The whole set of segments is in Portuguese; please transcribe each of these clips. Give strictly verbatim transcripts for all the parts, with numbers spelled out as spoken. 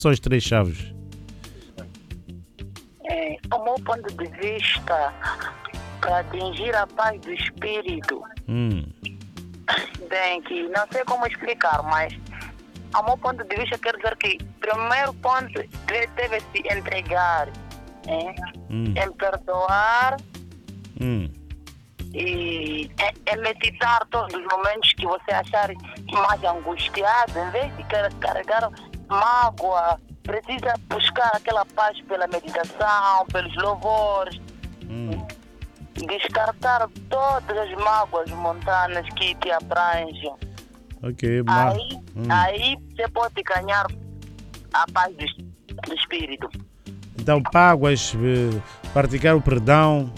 São as três chaves. É, o meu ponto de vista, para atingir a paz do espírito, Hum. bem, que não sei como explicar, mas ao meu ponto de vista quero dizer que primeiro ponto ele deve se entregar é, Hum. em perdoar Hum. e em, em meditar todos os momentos que você achar mais angustiado, em vez de querer carregar mágoa, precisa buscar aquela paz pela meditação, pelos louvores, Hum. descartar todas as mágoas montanas que te abrangem. Ok, mas... Aí, Hum. aí você pode ganhar a paz do, do espírito. Então, páguas, eh, praticar o perdão.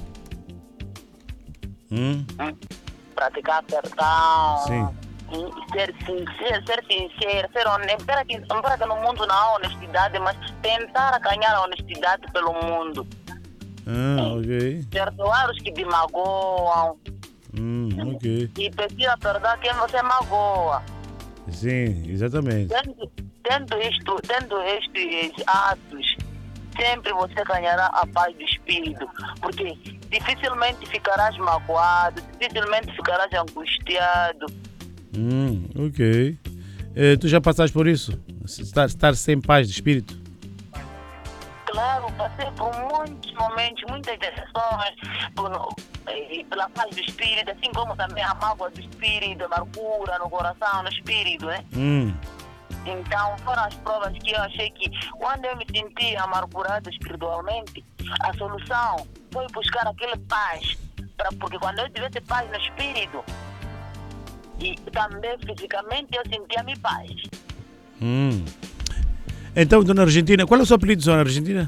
Hum? Hum? Praticar perdão. Sim. hum, Ser sincero, ser sincero, ser honesto. Para que, para que no mundo não há honestidade, mas tentar ganhar a honestidade pelo mundo. Ah, ok. Perdoar os que te magoam. Hum, ok. E pedir perdão quem você magoa. Sim, exatamente. Tendo, tendo, isto, tendo estes atos, sempre você ganhará a paz do espírito, porque dificilmente ficarás magoado, dificilmente ficarás angustiado. Hum, ok. Eh, tu já passaste por isso? Estar, estar sem paz de espírito? Claro, passei por muitos momentos, muitas decepções, por, e pela paz do espírito, assim como também a mágoa do espírito, a amargura no coração, no espírito, né? Hum, Então foram as provas que eu achei que quando eu me senti amargurado espiritualmente, a solução foi buscar aquele paz, pra, porque quando eu tivesse paz no espírito e também fisicamente eu sentia-me paz. hum. Então, dona Argentina, qual é o seu apelido, dona Argentina?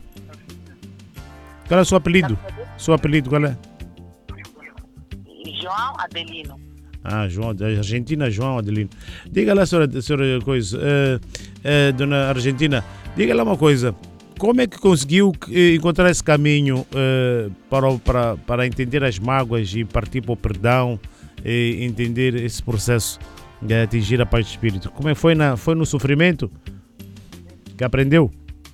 Qual é o seu apelido? Seu apelido, qual é? João Adelino. Ah, João, da Argentina, João Adelino. Diga lá, senhora, senhora coisa, eh, eh, dona Argentina, diga lá uma coisa. Como é que conseguiu eh, encontrar esse caminho eh, para, o- para, para entender as mágoas e partir para o perdão e entender esse processo de atingir a paz do espírito? Como é que foi, na, foi no sofrimento que aprendeu?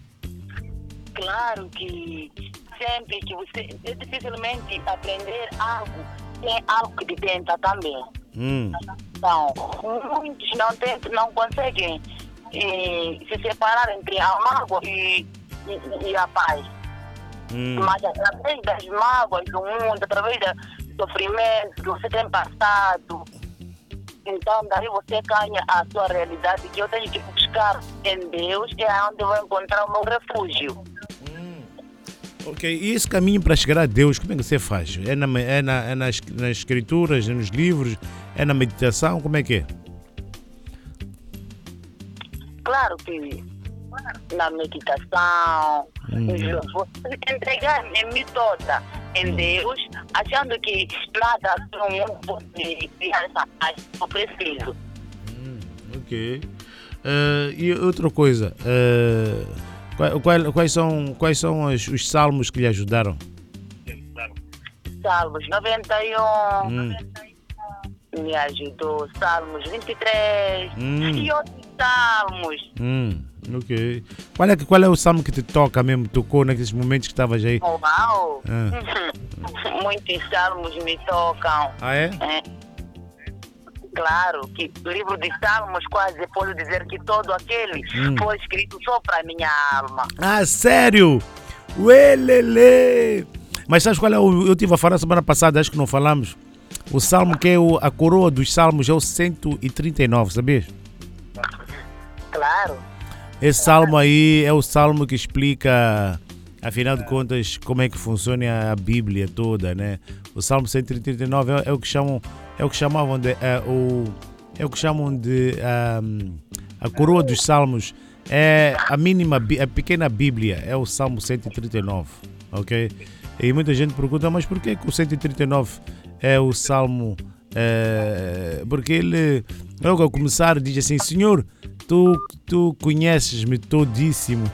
Claro que sempre que você é dificilmente aprender algo, tem algo que te tenta também. Hum, Então, muitos não, tentam, não conseguem eh, se separar entre a mágoa e, e, e a paz. hum. Mas através das mágoas do mundo, através do sofrimento que você tem passado, então daí você ganha a sua realidade, que eu tenho que buscar em Deus, que é onde eu vou encontrar o meu refúgio. Ok, e esse caminho para chegar a Deus, como é que você faz? É, na, é, na, é nas, nas escrituras, é nos livros, é na meditação, como é que é? Claro que na meditação, Uhum. você entregar em mim toda em Deus, achando que nada no mundo pode criar essa paz que eu preciso. Ok. Eh, e outra coisa, eh, qual- qual- quais são, quais são os, os salmos que lhe ajudaram? Salmos noventa e um Hum. me ajudou, Salmos vinte e três Hum. e outros salmos. Hum, ok. Qual é, que- qual é o salmo que te toca mesmo, tocou naqueles momentos que estavas aí? Uau! Ah. Muitos salmos me tocam. Ah, é? É. Claro que o livro de Salmos, quase posso dizer que todo aquele Hum. foi escrito só para minha alma. Ah, sério? Uelele! Mas sabes qual é o... Eu estive a falar semana passada, acho que não falamos. O salmo que é o, a coroa dos salmos é o cento e trinta e nove, sabias? Claro. Esse salmo aí é o salmo que explica, afinal de contas, como é que funciona a Bíblia toda, né? O salmo cento e trinta e nove é, é o que chamam, é o que chamavam de, é, o, é o que chamam de ahm, a coroa dos salmos. É a mínima, bí- a pequena Bíblia, é o salmo cento e trinta e nove, ok? E muita gente pergunta, mas por que que o cento e trinta e nove é o salmo? É, porque ele, logo ao começar, diz assim: Senhor, tu, tu conheces-me todíssimo.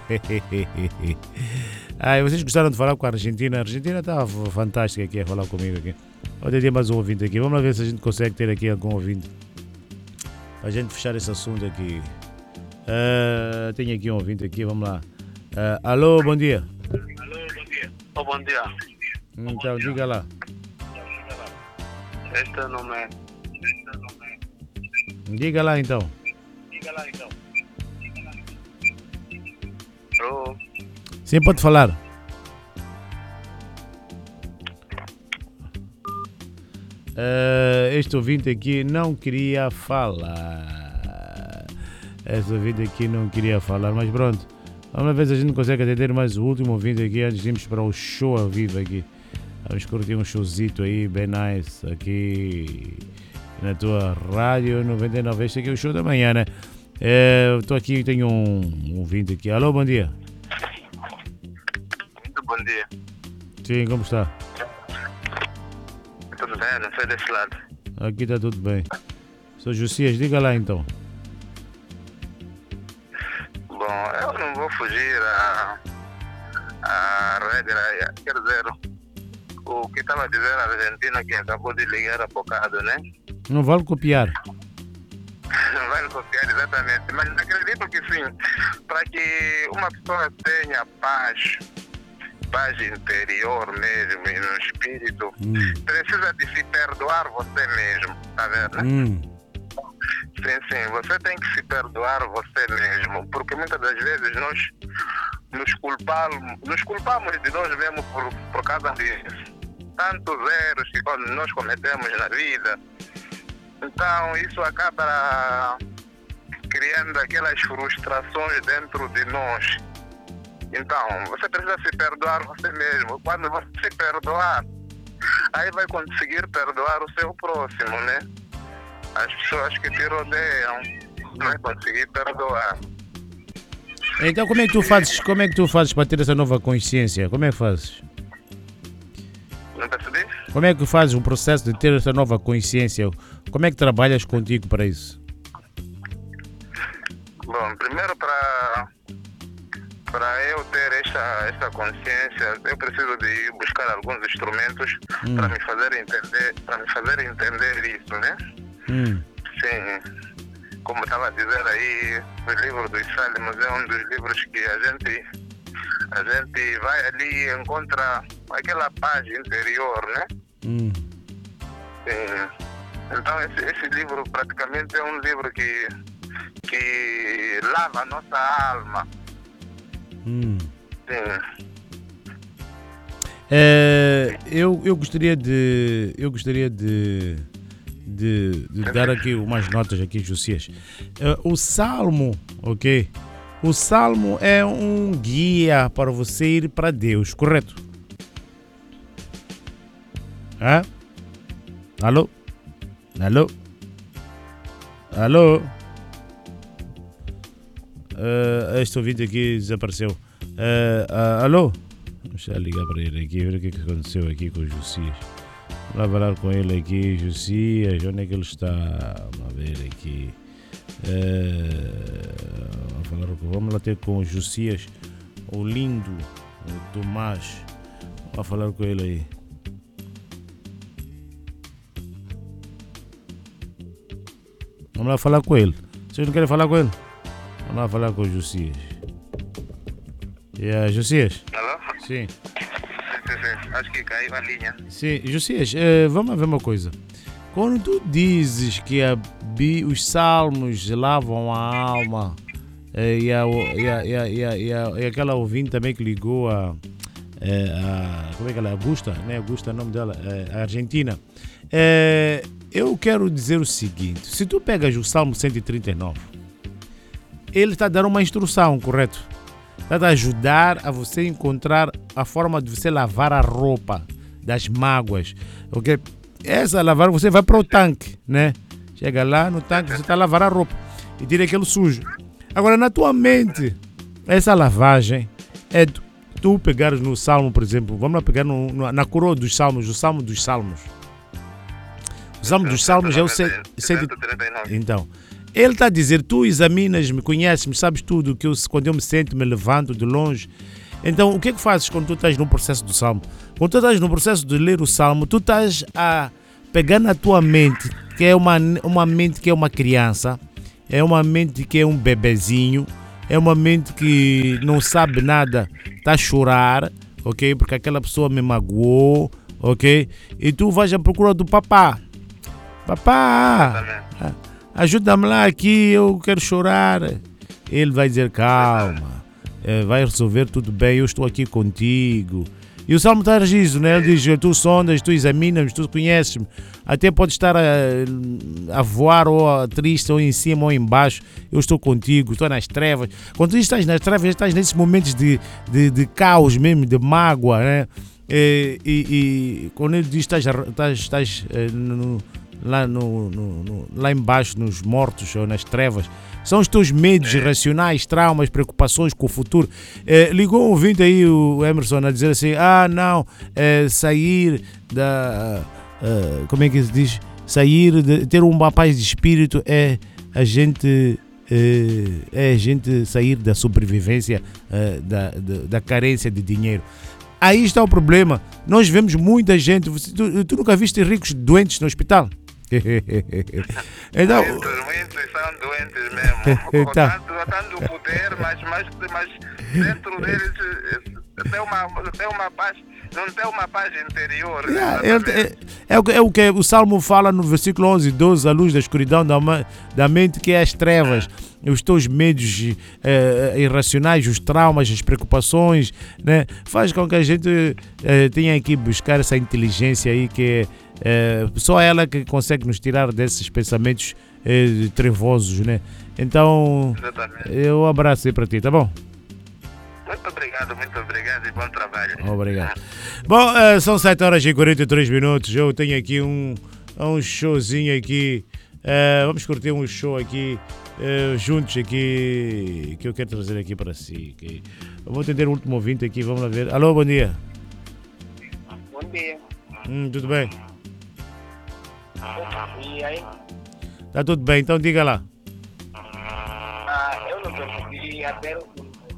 Ai, vocês gostaram de falar com a Argentina? A Argentina estava fantástica aqui a falar comigo aqui. Olha, tem mais um ouvinte aqui. Vamos lá ver se a gente consegue ter aqui algum ouvinte para a gente fechar esse assunto aqui. Uh, tenho aqui um ouvinte aqui, vamos lá. Uh, alô, bom dia. Alô, bom dia. Oh, bom dia. Então, diga lá. Este não é. Diga lá então. Diga lá então. Alô. Sim, pode falar. Uh, este ouvinte aqui não queria falar. Este ouvinte aqui não queria falar, mas pronto. Vamos ver se a gente consegue atender mais o último ouvinte aqui antes de irmos para o show ao vivo aqui. Vamos curtir um showzito aí, bem nice, aqui na tua rádio noventa e nove. Este aqui é o show da manhã, né? Estou aqui e tenho um ouvinte aqui. Alô, bom dia. Muito bom dia. Sim, como está? Tudo bem? Não sei desse lado. Aqui está tudo bem. Sou Josias, diga lá então. Bom, eu não vou fugir à, à regra, quer dizer, o que estava a dizer a Argentina, que acabou de ligar há bocado, né? Não vale copiar. Não vale copiar, exatamente. Mas acredito que sim, para que uma pessoa tenha paz, paz interior mesmo e no espírito, hum. precisa de se perdoar você mesmo, tá vendo? Né? Hum. Sim, sim, você tem que se perdoar você mesmo, porque muitas das vezes nós nos culpamos, nos culpamos de nós mesmos por, por causa de tantos erros que nós cometemos na vida. Então isso acaba criando aquelas frustrações dentro de nós. Então você precisa se perdoar você mesmo. Quando você se perdoar, aí vai conseguir perdoar o seu próximo, né? As pessoas que te rodeiam vai conseguir perdoar. Então como é que tu fazes, como é que tu fazes para ter essa nova consciência? Como é que fazes? Não percebi? Como é que fazes o processo de ter essa nova consciência? Como é que trabalhas contigo para isso? Bom, primeiro para para eu ter esta, esta consciência, eu preciso de ir buscar alguns instrumentos hum. para me fazer entender, para me fazer entender isso, né? Hum. Sim, como estava a dizer aí, o livro dos Salmos é um dos livros que a gente, a gente vai ali e encontra aquela paz interior, né? Hum. Sim. Então esse, esse livro praticamente é um livro que, que lava a nossa alma. Hum. Sim. É, eu, eu gostaria de. Eu gostaria de. De, de dar aqui umas notas aqui, Josias. Uh, o Salmo, ok? O Salmo é um guia para você ir para Deus, correto? Hã? Alô? Alô? Alô? Uh, este ouvinte aqui desapareceu. Uh, uh, alô? Deixa eu ligar para ele aqui, ver o que, que aconteceu aqui com o Josias. Vamos lá falar com ele aqui, Josias, onde é que ele está? Vamos ver aqui. É, vamos, falar, vamos lá ter com o Josias, o lindo o Tomás. Vamos falar com ele aí. Vamos lá falar com ele. Vocês não querem falar com ele? Vamos lá falar com o Josias. Yeah, Josias? Alô? Sim. Sim, sim, acho que caiu a linha. Sim, Josias, eh, vamos ver uma coisa. Quando tu dizes que a, os salmos lavam a alma, eh, e, a, e, a, e, a, e, a, e, a, e aquela ouvinte também que ligou a, eh, a como é que ela é? Augusta, né? Augusta é o nome dela, eh, a Argentina. Eh, eu quero dizer o seguinte, se tu pegas o Salmo cento e trinta e nove, ele está dando uma instrução, correto? Está a ajudar a você encontrar a forma de você lavar a roupa das mágoas. Okay? Essa lavar, você vai para o tanque, né? Chega lá no tanque, você está a lavar a roupa e tira aquele sujo. Agora, na tua mente, essa lavagem é tu, tu pegares no Salmo, por exemplo, vamos lá pegar no, no, na coroa dos Salmos, o Salmo dos Salmos. O Salmo dos Salmos é o cento e trinta e nove. Então, ele está a dizer, tu examinas-me, conheces-me, sabes tudo, que eu, quando eu me sento, me levanto de longe. Então, o que é que fazes quando tu estás no processo do Salmo? Quando tu estás no processo de ler o Salmo, tu estás a pegar na tua mente, que é uma, uma mente que é uma criança, é uma mente que é um bebezinho, é uma mente que não sabe nada, está a chorar, ok? Porque aquela pessoa me magoou, ok? E tu vais à procura do papá. Papá, ajuda-me lá aqui, eu quero chorar. Ele vai dizer, calma, vai resolver tudo bem, eu estou aqui contigo. E o Salmo está a registro, né? Ele diz, tu sondas, tu examinas-me, tu conheces-me. Até pode estar a, a voar ou a triste, ou em cima ou embaixo. Eu estou contigo, estou nas trevas. Quando tu estás nas trevas, estás nesses momentos de, de, de caos mesmo, de mágoa, né? E, e, e quando ele diz, estás, estás, estás no, lá, no, no, no, lá embaixo, nos mortos ou nas trevas, são os teus medos irracionais, traumas, preocupações com o futuro. Eh, ligou um ouvinte aí, o Emerson, a dizer assim, ah não, eh, sair da... Uh, como é que se diz? Sair, de, ter uma paz de espírito é a gente... é a gente sair da sobrevivência, uh, da, da, da carência de dinheiro. Aí está o problema. Nós vemos muita gente... Tu, tu nunca viste ricos doentes no hospital? Então, muitos, muitos são doentes mesmo. Tá. Tanto, tanto o poder, mas, mas, mas dentro deles tem uma, tem uma paz, não tem uma paz interior. É, é, é, o, é o que o Salmo fala no versículo onze e doze, a luz da escuridão da, da mente, que é as trevas, os teus medos é, irracionais, os traumas, as preocupações, né? Faz com que a gente é, tenha que buscar essa inteligência aí que é É, só ela que consegue nos tirar desses pensamentos é, trevosos, né? Então, exatamente. Eu abraço aí para ti, tá bom? Muito obrigado, muito obrigado e bom trabalho. Obrigado. Bom, é, são sete horas e quarenta e três minutos. Eu tenho aqui um, um showzinho aqui. É, vamos curtir um show aqui é, juntos aqui que eu quero trazer aqui para si. Okay? Eu vou atender o último ouvinte aqui, vamos lá ver. Alô, bom dia. Bom dia. Hum, tudo bem? E aí? Tá tudo bem, então diga lá. Ah, eu não consegui até o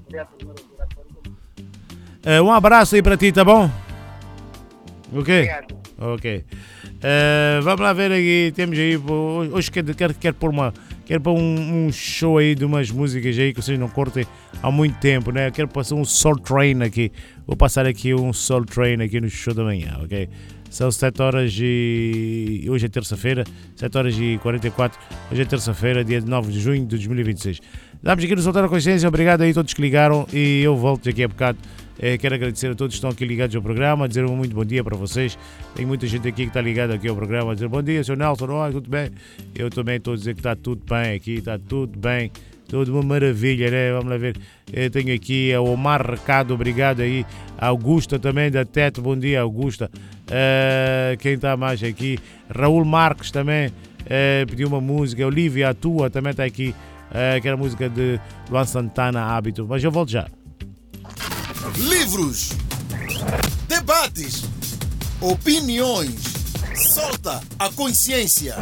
é, um abraço aí para ti, tá bom? Ok? Obrigado. Ok. É, vamos lá ver aqui, temos aí, hoje quero, quero, quero pôr uma, quero pôr um, um show aí de umas músicas aí que vocês não curtem há muito tempo, né? Quero passar um Soul Train aqui, vou passar aqui um Soul Train aqui no show da manhã, ok? São sete horas e... Hoje é terça-feira, sete horas e quarenta e quatro. Hoje é terça-feira, dia nove de junho de dois mil e vinte e seis. Damos aqui no Soltar a Consciência. Obrigado aí a todos que ligaram e eu volto aqui a bocado. É, quero agradecer a todos que estão aqui ligados ao programa, dizer um muito bom dia para vocês. Tem muita gente aqui que está ligada aqui ao programa, a dizer bom dia, senhor Nelson, oh, tudo bem? Eu também estou a dizer que está tudo bem aqui, está tudo bem. Tudo uma maravilha, né? Vamos lá ver. Eu tenho aqui a Omar Recado, obrigado aí. A Augusta também, da Teto, bom dia, Augusta. Uh, quem está mais aqui? Raul Marques também uh, pediu uma música. Olivia, a tua também está aqui. Uh, que era a música de Luan Santana, Hábito. Mas eu volto já. Livros, debates, opiniões. Solta a consciência.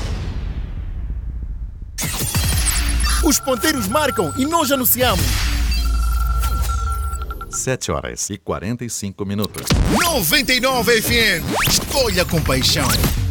Os ponteiros marcam e nós anunciamos. sete horas e quarenta e cinco minutos. noventa e nove F M. Escolha com paixão.